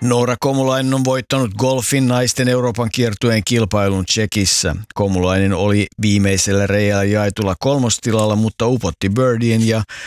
Noora Komulainen on voittanut golfin naisten Euroopan kiertueen kilpailun Tšekissä. Komulainen oli viimeisellä reijällä jaetulla kolmostilalla, mutta upotti birdien ja